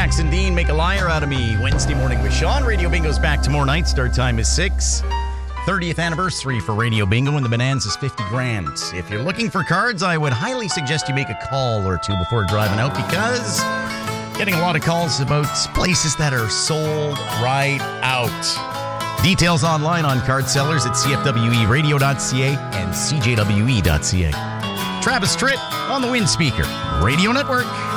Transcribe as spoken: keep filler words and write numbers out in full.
Max and Dean make a liar out of me. Wednesday morning with Sean. Radio Bingo's back tomorrow night. Start time is six. thirtieth anniversary for Radio Bingo, and the Bonanza's fifty grand. If you're looking for cards, I would highly suggest you make a call or two before driving out, because getting a lot of calls about places that are sold right out. Details online on card sellers at c f w e radio dot c a and c j w e dot c a. Travis Tritt on the Wind Speaker Radio Network.